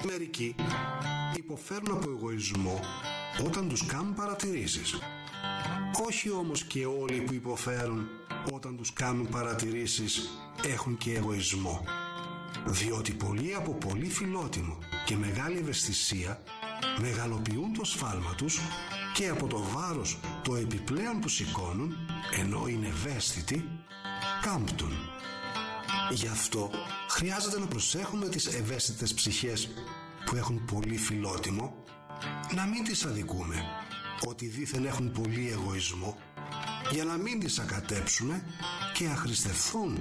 Μερικοί υποφέρουν από εγωισμό όταν τους κάνουν παρατηρήσεις. Όχι όμως και όλοι που υποφέρουν όταν τους κάνουν παρατηρήσεις έχουν και εγωισμό. Διότι πολλοί από πολύ φιλότιμο και μεγάλη ευαισθησία μεγαλοποιούν το σφάλμα τους και από το βάρος το επιπλέον που σηκώνουν, ενώ είναι ευαίσθητοι, κάμπτουν. Γι' αυτό χρειάζεται να προσέχουμε τις ευαίσθητες ψυχές που έχουν πολύ φιλότιμο, να μην τις αδικούμε ότι δήθεν έχουν πολύ εγωισμό, για να μην τις ακατέψουμε και αχρηστευθούν.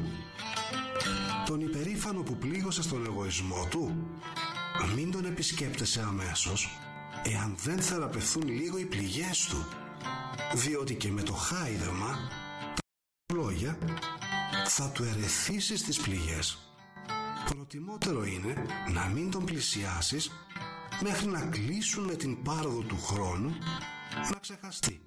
Τον υπερήφανο που πλήγωσε στον εγωισμό του, μην τον επισκέπτεσαι αμέσως, εάν δεν θεραπευθούν λίγο οι πληγές του, διότι και με το χάιδεμα, τα λόγια, θα του ερεθίσεις τις πληγές. Προτιμότερο είναι να μην τον πλησιάσεις μέχρι να κλείσουν με την πάροδο του χρόνου να ξεχαστεί.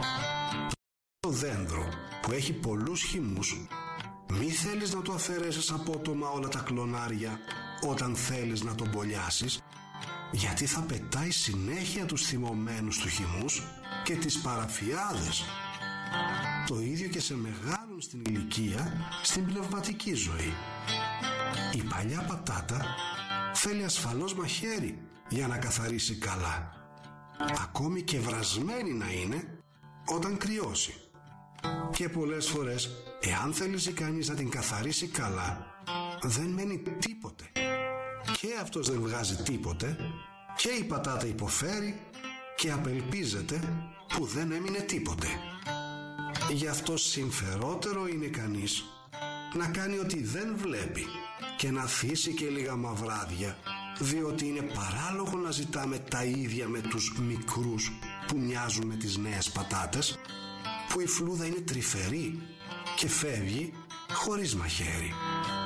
Το δέντρο που έχει πολλούς χυμούς, μη θέλεις να του αφαιρέσεις απότομα όλα τα κλονάρια όταν θέλεις να τον μπολιάσεις, γιατί θα πετάει συνέχεια τους θυμωμένους του χυμούς και τις παραφιάδες. Το ίδιο και σε μεγάλουν στην ηλικία, στην πνευματική ζωή. Η παλιά πατάτα θέλει ασφαλώς μαχαίρι για να καθαρίσει καλά, ακόμη και βρασμένη να είναι όταν κρυώσει. Και πολλές φορές, εάν θέλει κανείς να την καθαρίσει καλά, δεν μένει τίποτε. Και αυτός δεν βγάζει τίποτε, και η πατάτα υποφέρει και απελπίζεται που δεν έμεινε τίποτε. Γι' αυτό συμφερότερο είναι κανείς να κάνει ότι δεν βλέπει και να αφήσει και λίγα μαυράδια, διότι είναι παράλογο να ζητάμε τα ίδια με τους μικρούς που μοιάζουν με τις νέες πατάτες, που η φλούδα είναι τρυφερή και φεύγει χωρίς μαχαίρι.